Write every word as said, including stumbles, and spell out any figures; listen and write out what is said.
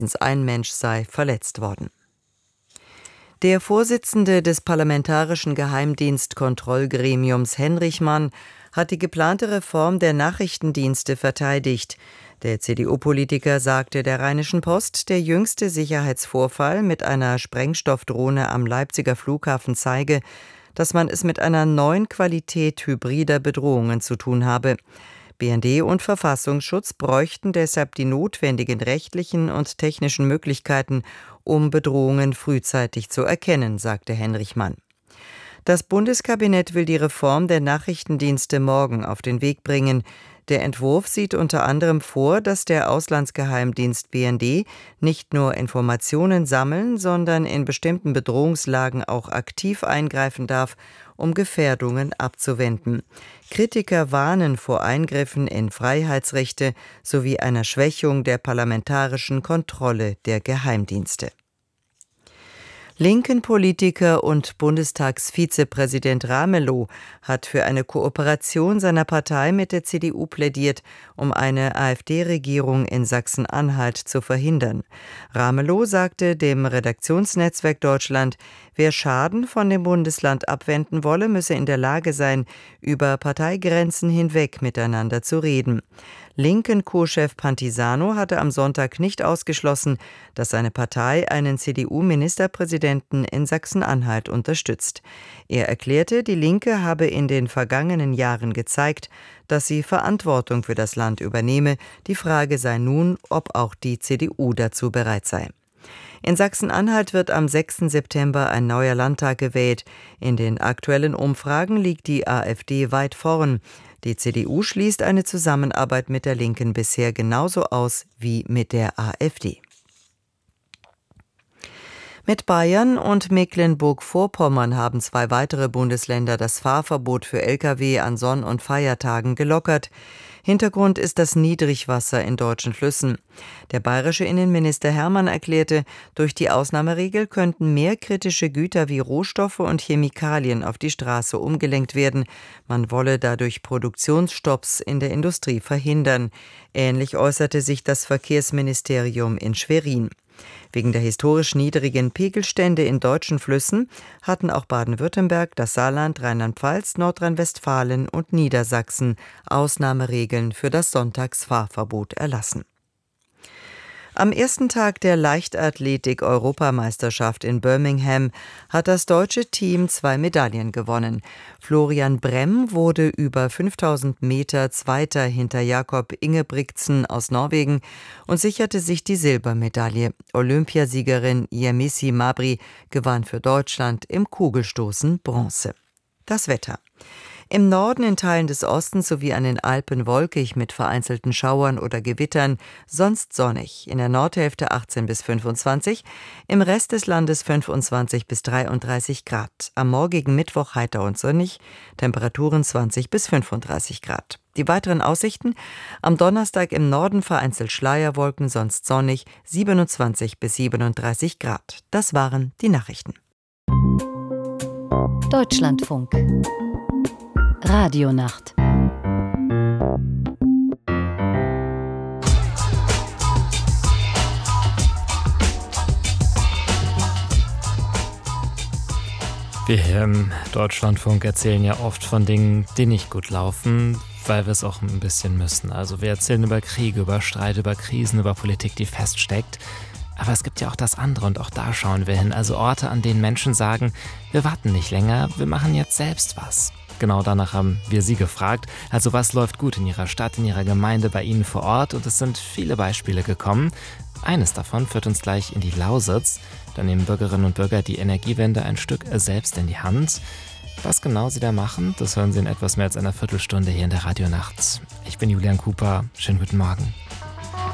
mindestens ein Mensch sei verletzt worden. Der Vorsitzende des Parlamentarischen Geheimdienstkontrollgremiums Henrichmann hat die geplante Reform der Nachrichtendienste verteidigt. Der C D U-Politiker sagte der Rheinischen Post, der jüngste Sicherheitsvorfall mit einer Sprengstoffdrohne am Leipziger Flughafen zeige, dass man es mit einer neuen Qualität hybrider Bedrohungen zu tun habe. B N D und Verfassungsschutz bräuchten deshalb die notwendigen rechtlichen und technischen Möglichkeiten, um Bedrohungen frühzeitig zu erkennen, sagte Henrichmann. Das Bundeskabinett will die Reform der Nachrichtendienste morgen auf den Weg bringen. Der Entwurf sieht unter anderem vor, dass der Auslandsgeheimdienst B N D nicht nur Informationen sammeln, sondern in bestimmten Bedrohungslagen auch aktiv eingreifen darf, um Gefährdungen abzuwenden. Kritiker warnen vor Eingriffen in Freiheitsrechte sowie einer Schwächung der parlamentarischen Kontrolle der Geheimdienste. Linken Politiker und Bundestagsvizepräsident Ramelow hat für eine Kooperation seiner Partei mit der C D U plädiert, um eine AfD-Regierung in Sachsen-Anhalt zu verhindern. Ramelow sagte dem Redaktionsnetzwerk Deutschland, wer Schaden von dem Bundesland abwenden wolle, müsse in der Lage sein, über Parteigrenzen hinweg miteinander zu reden. Linken Co-Chef Pantisano hatte am Sonntag nicht ausgeschlossen, dass seine Partei einen C D U-Ministerpräsidenten in Sachsen-Anhalt unterstützt. Er erklärte, die Linke habe in den vergangenen Jahren gezeigt, dass sie Verantwortung für das Land übernehme. Die Frage sei nun, ob auch die C D U dazu bereit sei. In Sachsen-Anhalt wird am sechsten September ein neuer Landtag gewählt. In den aktuellen Umfragen liegt die AfD weit vorn. Die C D U schließt eine Zusammenarbeit mit der Linken bisher genauso aus wie mit der AfD. Mit Bayern und Mecklenburg-Vorpommern haben zwei weitere Bundesländer das Fahrverbot für L K W an Sonn- und Feiertagen gelockert. Hintergrund ist das Niedrigwasser in deutschen Flüssen. Der bayerische Innenminister Hermann erklärte, durch die Ausnahmeregel könnten mehr kritische Güter wie Rohstoffe und Chemikalien auf die Straße umgelenkt werden. Man wolle dadurch Produktionsstopps in der Industrie verhindern. Ähnlich äußerte sich das Verkehrsministerium in Schwerin. Wegen der historisch niedrigen Pegelstände in deutschen Flüssen hatten auch Baden-Württemberg, das Saarland, Rheinland-Pfalz, Nordrhein-Westfalen und Niedersachsen Ausnahmeregeln für das Sonntagsfahrverbot erlassen. Am ersten Tag der Leichtathletik-Europameisterschaft in Birmingham hat das deutsche Team zwei Medaillen gewonnen. Florian Bremm wurde über fünftausend Meter Zweiter hinter Jakob Ingebrigtsen aus Norwegen und sicherte sich die Silbermedaille. Olympiasiegerin Yemisi Mabry gewann für Deutschland im Kugelstoßen Bronze. Das Wetter. Im Norden, in Teilen des Ostens sowie an den Alpen wolkig mit vereinzelten Schauern oder Gewittern, sonst sonnig. In der Nordhälfte achtzehn bis fünfundzwanzig, im Rest des Landes fünfundzwanzig bis dreiunddreißig Grad. Am morgigen Mittwoch heiter und sonnig, Temperaturen zwanzig bis fünfunddreißig Grad. Die weiteren Aussichten: am Donnerstag im Norden vereinzelt Schleierwolken, sonst sonnig, siebenundzwanzig bis siebenunddreißig Grad. Das waren die Nachrichten. Deutschlandfunk Radionacht. Wir hier im Deutschlandfunk erzählen ja oft von Dingen, die nicht gut laufen, weil wir es auch ein bisschen müssen. Also wir erzählen über Kriege, über Streit, über Krisen, über Politik, die feststeckt. Aber es gibt ja auch das andere und auch da schauen wir hin. Also Orte, an denen Menschen sagen, wir warten nicht länger, wir machen jetzt selbst was. Genau danach haben wir Sie gefragt. Also was läuft gut in Ihrer Stadt, in Ihrer Gemeinde, bei Ihnen vor Ort? Und es sind viele Beispiele gekommen. Eines davon führt uns gleich in die Lausitz. Da nehmen Bürgerinnen und Bürger die Energiewende ein Stück selbst in die Hand. Was genau sie da machen, das hören Sie in etwas mehr als einer Viertelstunde hier in der Radionacht. Ich bin Julian Cooper. Schönen guten Morgen.